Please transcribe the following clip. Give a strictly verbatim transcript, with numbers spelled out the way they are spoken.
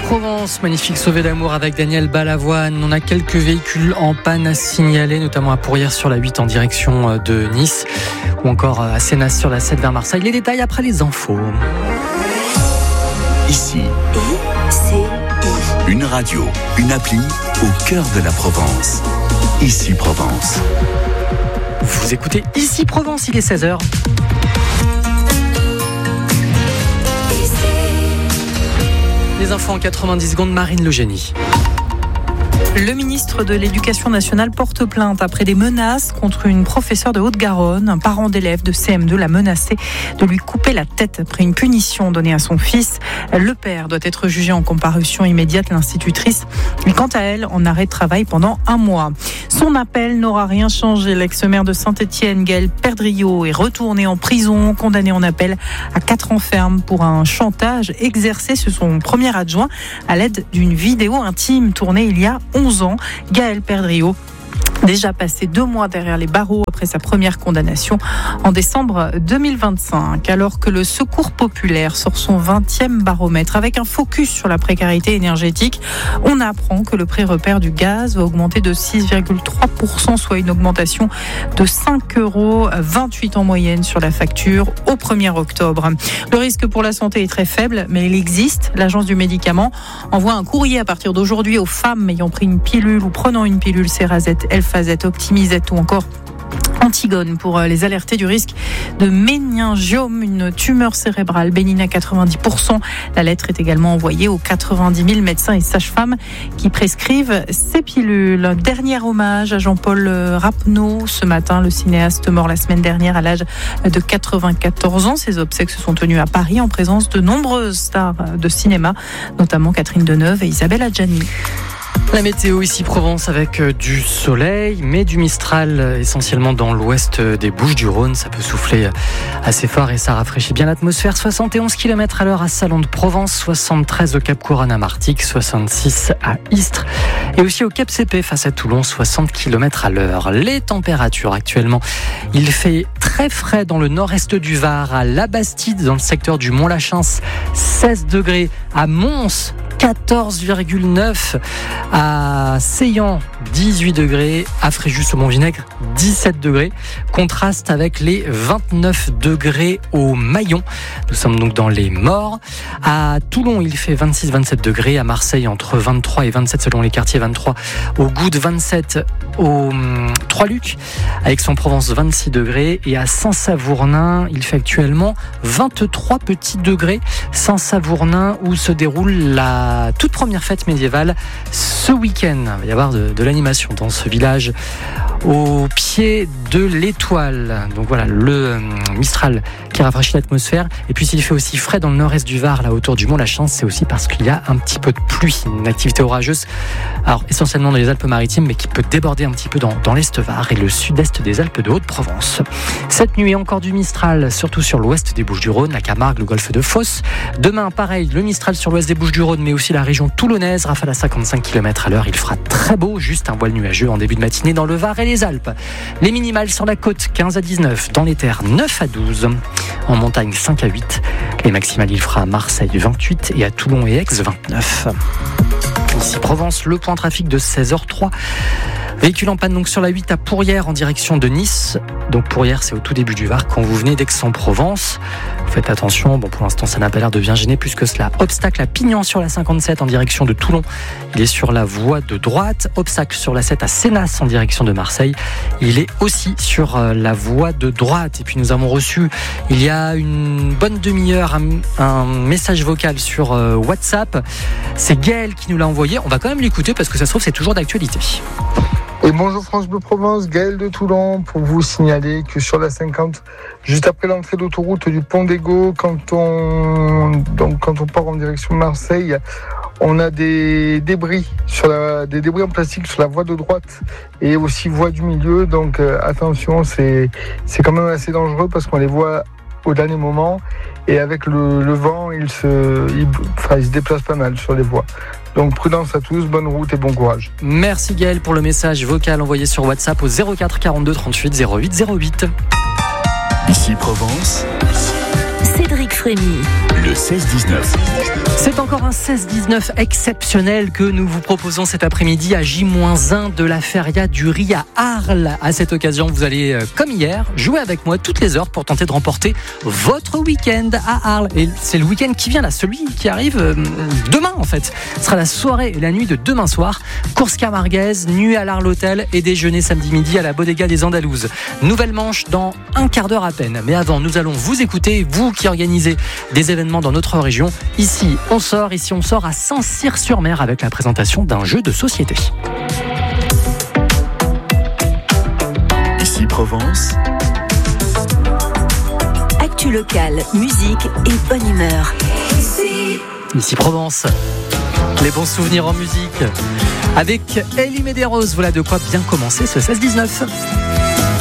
Provence, magnifique sauvé d'amour avec Daniel Balavoine. On a quelques véhicules en panne à signaler, notamment à Pourrières sur la huit en direction de Nice ou encore à Sénas sur la sept vers Marseille. Les détails après les infos. Ici, une radio, une appli au cœur de la Provence. Ici Provence. Vous écoutez Ici Provence, il est seize heures. Les infos en quatre-vingt-dix secondes, Marine Le Génie. Le ministre de l'Éducation nationale porte plainte après des menaces contre une professeure de Haute-Garonne. Un parent d'élève de C M deux l'a menacé de lui couper la tête après une punition donnée à son fils. Le père doit être jugé en comparution immédiate. L'institutrice est quant à elle en arrêt de travail pendant un mois. Son appel n'aura rien changé. L'ex-maire de Saint-Étienne, Gaël Perdriau, est retourné en prison, condamné en appel à quatre ans ferme pour un chantage exercé sur son premier adjoint à l'aide d'une vidéo intime tournée il y a onze ans. Gaël Perdriau, déjà passé deux mois derrière les barreaux après sa première condamnation en décembre deux mille vingt-cinq. Alors que le Secours populaire sort son vingtième baromètre avec un focus sur la précarité énergétique, on apprend que le prix repère du gaz va augmenter de six virgule trois pour cent, soit une augmentation de cinq euros vingt-huit en moyenne sur la facture au premier octobre. Le risque pour la santé est très faible, mais il existe. L'Agence du médicament envoie un courrier à partir d'aujourd'hui aux femmes ayant pris une pilule ou prenant une pilule Cerazette, Elfazette, Optimizette ou encore Antigone pour les alerter du risque de méningiome, une tumeur cérébrale bénigne à quatre-vingt-dix pour cent. La lettre est également envoyée aux quatre-vingt-dix mille médecins et sages-femmes qui prescrivent ces pilules. Dernier hommage à Jean-Paul Rapneau. Ce matin, le cinéaste mort la semaine dernière à l'âge de quatre-vingt-quatorze ans. Ses obsèques se sont tenues à Paris en présence de nombreuses stars de cinéma, notamment Catherine Deneuve et Isabelle Adjani. La météo ici Provence avec du soleil, mais du Mistral essentiellement dans l'ouest des Bouches-du-Rhône. Ça peut souffler assez fort et ça rafraîchit bien l'atmosphère. soixante et onze kilomètres à l'heure à Salon de Provence, soixante-treize au Cap Couronne à Martigues, soixante-six à Istres et aussi au Cap C P face à Toulon, soixante kilomètres à l'heure. Les températures actuellement, il fait très frais dans le nord-est du Var, à La Bastide, dans le secteur du Mont-Lachance, seize degrés, à Mons, quatorze virgule neuf, à Seillan, dix-huit degrés, à Fréjus-au-Mont-Vinaigre, dix-sept degrés. Contraste avec les vingt-neuf degrés au Maillon. Nous sommes donc dans les Morts. À Toulon, il fait vingt-six vingt-sept degrés. À Marseille, entre vingt-trois et vingt-sept selon les quartiers, vingt-trois. Au Goude, vingt-sept au Trois-Lucs. À Aix-en-Provence, vingt-six degrés. Et à Saint-Savournin, il fait actuellement vingt-trois petits degrés. Saint-Savournin, où se déroule la toute première fête médiévale ce week-end. Il va y avoir de, de l'animation dans ce village au pied de l'Étoile. Donc voilà, le euh, Mistral qui rafraîchit l'atmosphère. Et puis s'il fait aussi frais dans le nord-est du Var, là autour du Mont-Lachance, c'est aussi parce qu'il y a un petit peu de pluie, une activité orageuse, alors essentiellement dans les Alpes-Maritimes, mais qui peut déborder un petit peu dans, dans l'est Var et le sud-est des Alpes de Haute-Provence. Cette nuit, encore du Mistral, surtout sur l'ouest des Bouches-du-Rhône, la Camargue, le golfe de Fos. Demain, pareil, le Mistral sur l'ouest des Bouches-du-Rhône, mais aussi la région toulonnaise, rafale à cinquante-cinq kilomètres à l'heure. Il fera très beau, juste un voile nuageux en début de matinée dans le Var et les Alpes. Les minimales sur la côte, quinze à dix-neuf. Dans les terres, neuf à douze. En montagne, cinq à huit. Les maximales, il fera à Marseille, vingt-huit. Et à Toulon et Aix, vingt-neuf. Ici Provence, le point trafic de seize heures trois. Véhicule en panne donc sur la huit à Pourrières en direction de Nice. Donc Pourrières, c'est au tout début du Var quand vous venez d'Aix-en-Provence. Faites attention, bon pour l'instant ça n'a pas l'air de bien gêner plus que cela. Obstacle à Pignan sur la cinquante-sept en direction de Toulon. Il est sur la voie de droite. Obstacle sur la sept à Sénas en direction de Marseille. Il est aussi sur la voie de droite. Et puis nous avons reçu il y a une bonne demi-heure un, un message vocal sur WhatsApp. C'est Gaël qui nous l'a envoyé. On va quand même l'écouter parce que ça se trouve c'est toujours d'actualité. Et bonjour France Bleu Provence, Gaël de Toulon, pour vous signaler que sur la cinquante, juste après l'entrée d'autoroute du Pont d'Ego, quand on, donc quand on part en direction de Marseille, on a des débris, sur la, des débris en plastique sur la voie de droite et aussi voie du milieu. Donc euh, attention, c'est, c'est quand même assez dangereux parce qu'on les voit au dernier moment et avec le, le vent, ils se, ils, enfin, ils se déplacent pas mal sur les voies. Donc prudence à tous, bonne route et bon courage. Merci Gaël pour le message vocal envoyé sur WhatsApp au zéro quatre quarante-deux trente-huit zéro huit zéro huit. Ici Provence, Cédric Frémy, le seize dix-neuf. C'est encore un seize dix-neuf exceptionnel que nous vous proposons cet après-midi à J moins un de la Feria du Riz à Arles. À cette occasion, vous allez, comme hier, jouer avec moi toutes les heures pour tenter de remporter votre week-end à Arles. Et c'est le week-end qui vient là, celui qui arrive euh, demain en fait. Ce sera la soirée et la nuit de demain soir. Course camarguaise, nuit à l'Arles Hôtel et déjeuner samedi midi à la Bodega des Andalouses. Nouvelle manche dans un quart d'heure à peine. Mais avant, nous allons vous écouter, vous qui organisez des événements dans notre région. Ici, on sort, ici on sort à Saint-Cyr-sur-Mer avec la présentation d'un jeu de société. Ici Provence. Actu locale, musique et bonne humeur. Ici, ici Provence. Les bons souvenirs en musique. Avec Elie Medeiros, voilà de quoi bien commencer ce seize dix-neuf.